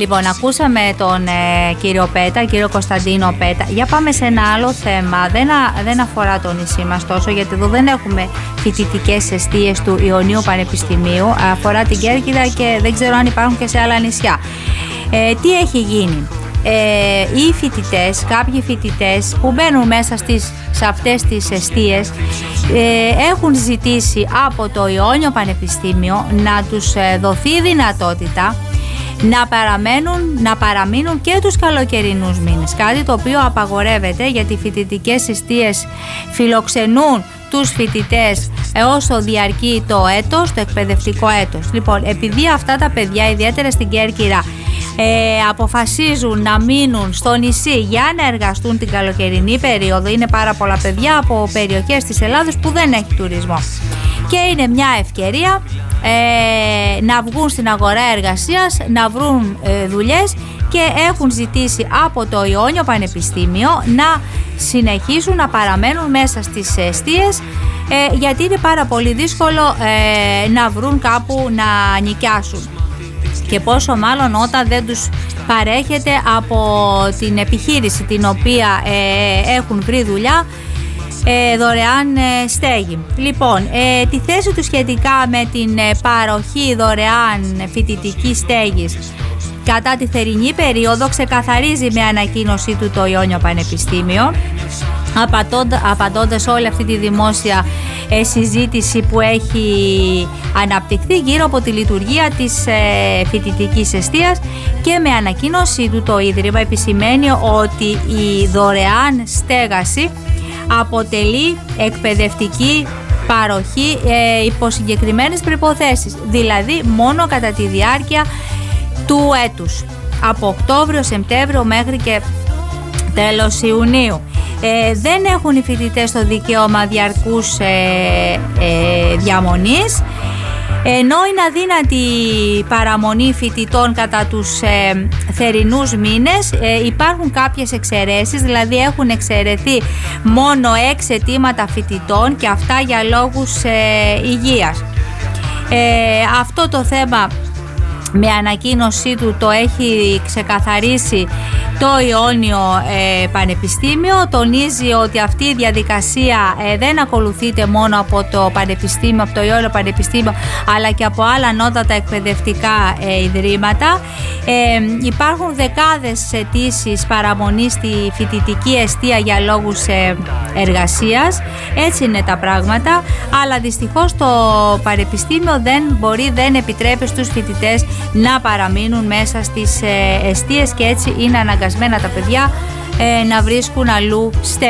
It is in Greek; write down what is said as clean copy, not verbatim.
Λοιπόν, ακούσαμε τον κύριο Πέτα, κύριο Κωνσταντίνο Πέτα. Για πάμε σε ένα άλλο θέμα. Δεν αφορά το νησί μας τόσο, γιατί εδώ δεν έχουμε φοιτητικές εστίες του Ιωνίου Πανεπιστημίου. Αφορά την Κέρκυρα και δεν ξέρω αν υπάρχουν και σε άλλα νησιά. Τι έχει γίνει? Οι φοιτητές, κάποιοι φοιτητές που μπαίνουν μέσα σε αυτές τις εστίες έχουν ζητήσει από το Ιόνιο Πανεπιστήμιο να τους δοθεί η δυνατότητα να παραμείνουν και τους καλοκαιρινούς μήνες, κάτι το οποίο απαγορεύεται, γιατί οι φοιτητικές εστίες φιλοξενούν τους φοιτητές όσο διαρκεί το έτος, το εκπαιδευτικό έτος. Λοιπόν, επειδή αυτά τα παιδιά, ιδιαίτερα στην Κέρκυρα, αποφασίζουν να μείνουν στο νησί για να εργαστούν την καλοκαιρινή περίοδο, είναι πάρα πολλά παιδιά από περιοχές της Ελλάδος που δεν έχει τουρισμό και είναι μια ευκαιρία να βγουν στην αγορά εργασίας, να βρουν δουλειές, και έχουν ζητήσει από το Ιόνιο Πανεπιστήμιο να συνεχίσουν να παραμένουν μέσα στις εστίες, γιατί είναι πάρα πολύ δύσκολο να βρουν κάπου να νοικιάσουν, και πόσο μάλλον όταν δεν τους παρέχεται από την επιχείρηση την οποία έχουν βρει δουλειά δωρεάν στέγη. Λοιπόν, τη θέση του σχετικά με την παροχή δωρεάν φοιτητικής στέγης κατά τη θερινή περίοδο ξεκαθαρίζει με ανακοίνωσή του το Ιόνιο Πανεπιστήμιο, απαντώντας όλη αυτή τη δημόσια συζήτηση που έχει αναπτυχθεί γύρω από τη λειτουργία της φοιτητικής εστίας, και με ανακοίνωσή του το Ίδρυμα επισημαίνει ότι η δωρεάν στέγαση αποτελεί εκπαιδευτική παροχή υπό συγκεκριμένες προϋποθέσεις, δηλαδή μόνο κατά τη διάρκεια του έτους, από Οκτώβριο, Σεπτέμβριο μέχρι και τέλος Ιουνίου. Δεν έχουν οι φοιτητές το δικαίωμα διαρκούς διαμονής, ενώ είναι αδύνατη παραμονή φοιτητών κατά τους θερινούς μήνες. Υπάρχουν κάποιες εξαιρέσεις, δηλαδή έχουν εξαιρεθεί μόνο 6 αιτήματα φοιτητών, και αυτά για λόγους υγείας. Αυτό το θέμα με ανακοίνωσή του το έχει ξεκαθαρίσει το Ιόνιο Πανεπιστήμιο. Τονίζει ότι αυτή η διαδικασία δεν ακολουθείται μόνο από το Πανεπιστήμιο, από το Ιόνιο Πανεπιστήμιο, αλλά και από άλλα ανώτατα εκπαιδευτικά ιδρύματα. Υπάρχουν δεκάδες αιτήσεις παραμονής στη φοιτητική εστία για λόγους εργασίας. Έτσι είναι τα πράγματα, αλλά δυστυχώς το Πανεπιστήμιο δεν επιτρέπει στους φοιτητές να παραμείνουν μέσα στις εστίες, και έτσι είναι αναγκασμένα τα παιδιά να βρίσκουν αλλού στέγη.